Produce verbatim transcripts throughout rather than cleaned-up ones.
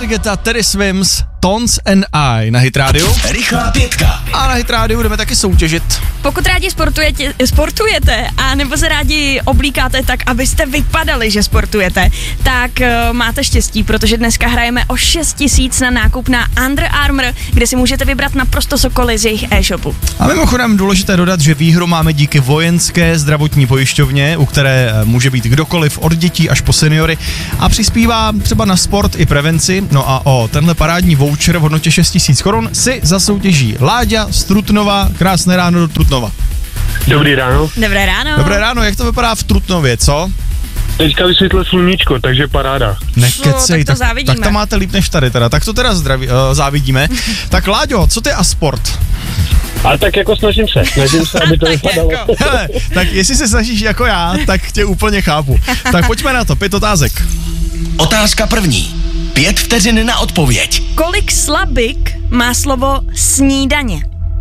Guetta, Teddy Swims, Tones and I na Hit Radio. Rychlá pětka. A na Hit Radio jdeme taky soutěžit. Pokud rádi sportujete, sportujete a nebo se rádi oblíkáte tak, abyste vypadali, že sportujete, tak uh, máte štěstí, protože dneska hrajeme o šest tisíc na nákup na Under Armour, kde si můžete vybrat naprosto cokoliv z jejich e-shopu. A mimochodem důležité dodat, že výhru máme díky Vojenské zdravotní pojišťovně, u které může být kdokoliv od dětí až po seniory a přispívá třeba na sport i prevenci. No a o tenhle parádní voucher v hodnotě šest tisíc korun si zasoutěží Láďa z Trutnova. Krásné ráno do Trutnova. Dobrý ráno. Dobré ráno. Dobré ráno, jak to vypadá v Trutnově, co? Teďka vysvětlil sluníčko, takže paráda. Nekecej, tak to tak, tak to máte líp než tady teda, tak to teda zdraví, uh, závidíme. Tak Láďo, co ty a sport? Ale tak jako snažím se, snažím se, aby to vypadalo. Jako. Hele, tak jestli se snažíš jako já, tak tě úplně chápu. Tak pojďme na to, pět otázek. Otázka první. Pět vteřin na odpověď. Kolik slabik má slovo snídaně?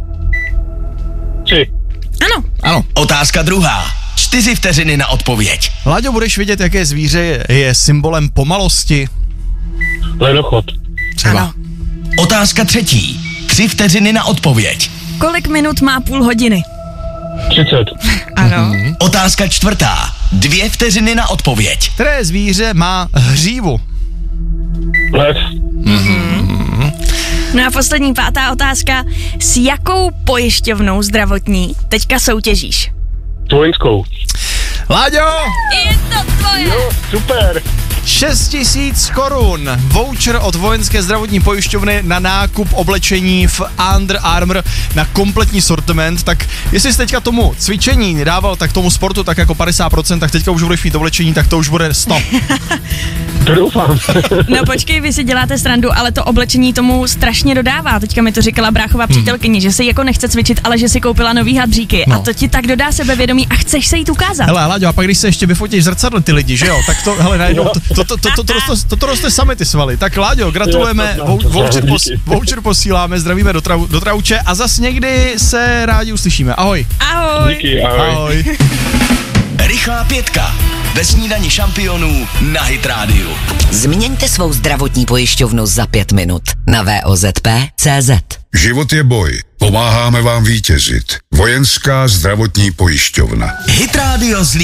Tři. Ano. Ano. Otázka druhá. Čtyři vteřiny na odpověď. Láďo, budeš vědět, jaké zvíře je symbolem pomalosti? Lenochod. Třeba. Ano. Otázka třetí. Tři vteřiny na odpověď. Kolik minut má půl hodiny? Třicet. Ano. Otázka čtvrtá. Dvě vteřiny na odpověď. Které zvíře má hřívu? Lev. No a poslední pátá otázka. S jakou pojišťovnou zdravotní teďka soutěžíš? S vojenskou. Láďo! Je to tvoje! Jo, super. šest tisíc korun. Voucher od Vojenské zdravotní pojišťovny na nákup oblečení v Under Armour na kompletní sortiment. Tak jestli jsi teďka tomu cvičení dával tak tomu sportu tak jako padesát procent, tak teďka už budeš mít oblečení, tak to už bude sto. To doufám. No počkej, vy si děláte srandu, ale to oblečení tomu strašně dodává. Teďka mi to říkala bráchová přítelkyně, že si jako nechce cvičit, ale že si koupila nový hadříky. No. A to ti tak dodá sebevědomí a chceš se jí ukázat. Hele, Láďo, a pak když se ještě vyfotíš zrcadle ty lidi, že jo, tak to, hele, najednou, to, to, to, to, to, to, roste, to, to roste sami ty svaly. Tak Láďo, gratulujeme, vou- voucher, pos, voucher posíláme, zdravíme do, trau, do Trauče a zas někdy se rádi uslyšíme. Ahoj. Ahoj. Díky, ahoj. Ahoj. Rychlá pětka. Ve snídani šampionů na Hit Radio. Změňte svou zdravotní pojišťovnu za pět minut na v o z p tečka cé zet. Život je boj. Pomáháme vám vítězit. Vojenská zdravotní pojišťovna. Hit Radio zlí